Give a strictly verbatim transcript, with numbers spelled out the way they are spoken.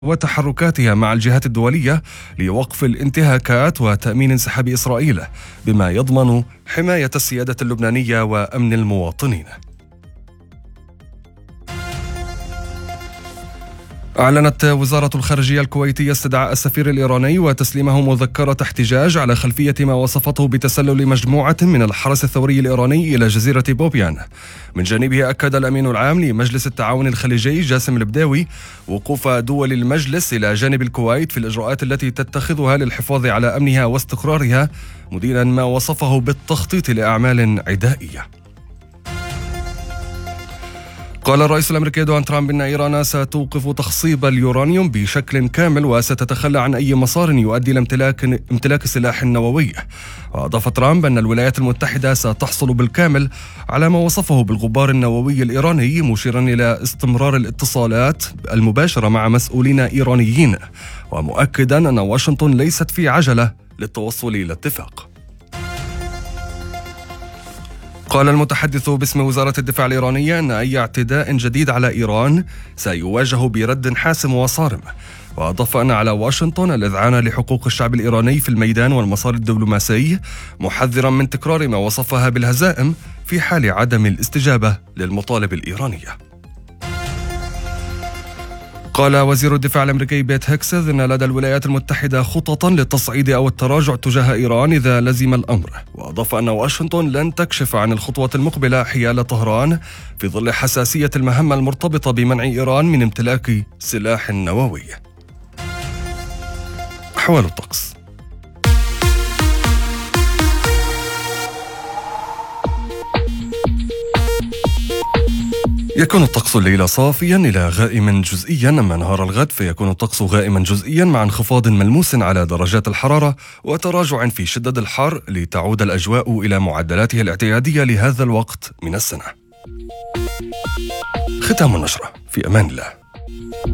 وتحركاتها مع الجهات الدولية لوقف الانتهاكات وتأمين انسحاب إسرائيل، بما يضمن حماية السيادة اللبنانية وأمن المواطنين. أعلنت وزارة الخارجية الكويتية استدعاء السفير الإيراني وتسليمه مذكرة احتجاج على خلفية ما وصفته بتسلل مجموعة من الحرس الثوري الإيراني إلى جزيرة بوبيان. من جانبه أكد الأمين العام لمجلس التعاون الخليجي جاسم البداوي وقوف دول المجلس إلى جانب الكويت في الإجراءات التي تتخذها للحفاظ على أمنها واستقرارها، مدينا ما وصفه بالتخطيط لأعمال عدائية. قال الرئيس الأمريكي دونالد ترامب إن إيران ستوقف تخصيب اليورانيوم بشكل كامل وستتخلى عن أي مسار يؤدي إلى امتلاك امتلاك السلاح النووي. وأضاف ترامب أن الولايات المتحدة ستحصل بالكامل على ما وصفه بالغبار النووي الإيراني، مشيرا إلى استمرار الاتصالات المباشرة مع مسؤولين إيرانيين، ومؤكدا أن واشنطن ليست في عجلة للتوصل إلى اتفاق. قال المتحدث باسم وزارة الدفاع الإيرانية أن أي اعتداء جديد على إيران سيواجه برد حاسم وصارم، وأضاف أن على واشنطن الإذعان لحقوق الشعب الإيراني في الميدان والمسار الدبلوماسي، محذرا من تكرار ما وصفها بالهزائم في حال عدم الاستجابة للمطالب الإيرانية. قال وزير الدفاع الأمريكي بيت هيكسث إن لدى الولايات المتحدة خططا للتصعيد أو التراجع تجاه إيران إذا لزم الأمر، وأضاف أن واشنطن لن تكشف عن الخطوة المقبلة حيال طهران في ظل حساسية المهمة المرتبطة بمنع إيران من امتلاك سلاح نووي. أحوال الطقس. يكون الطقس الليلة صافيا إلى غائما جزئيا، أما نهار الغد فيكون الطقس غائما جزئيا مع انخفاض ملموس على درجات الحرارة وتراجع في شدة الحر، لتعود الأجواء إلى معدلاتها الاعتيادية لهذا الوقت من السنة. ختام النشرة، في أمان الله.